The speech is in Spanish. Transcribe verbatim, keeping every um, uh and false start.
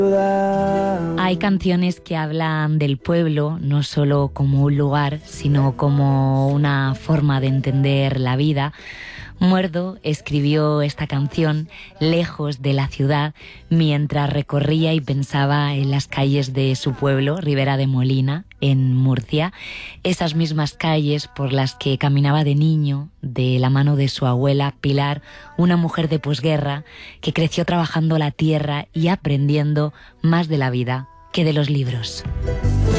Hay canciones que hablan del pueblo, no solo como un lugar, sino como una forma de entender la vida. Muerdo escribió esta canción lejos de la ciudad mientras recorría y pensaba en las calles de su pueblo, Ribera de Molina, en Murcia, esas mismas calles por las que caminaba de niño de la mano de su abuela Pilar, una mujer de posguerra que creció trabajando la tierra y aprendiendo más de la vida que de los libros.